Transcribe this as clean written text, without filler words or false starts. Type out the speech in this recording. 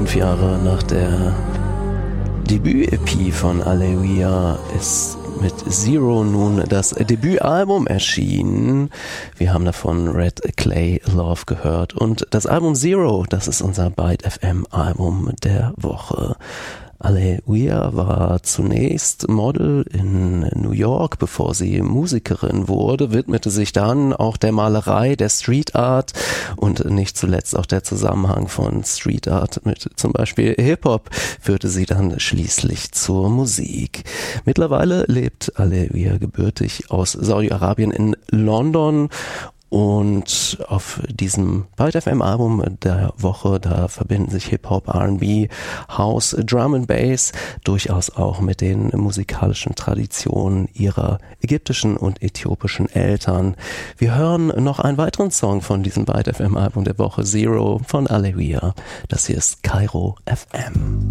5 Jahre nach der Debüt-EP von Aleluia ist mit Zero nun das Debütalbum erschienen. Wir haben davon Red Clay Love gehört und das Album Zero, das ist unser Byte FM Album der Woche. Aleluia war zunächst Model in New York, bevor sie Musikerin wurde, widmete sich dann auch der Malerei, der Street Art und nicht zuletzt auch der Zusammenhang von Street Art mit zum Beispiel Hip-Hop führte sie dann schließlich zur Musik. Mittlerweile lebt Aleluia gebürtig aus Saudi-Arabien in London. Und auf diesem Byte FM Album der Woche, da verbinden sich Hip-Hop, R&B, House, Drum and Bass durchaus auch mit den musikalischen Traditionen ihrer ägyptischen und äthiopischen Eltern. Wir hören noch einen weiteren Song von diesem Byte FM Album der Woche, Zero von Aleluia. Das hier ist Kairo FM.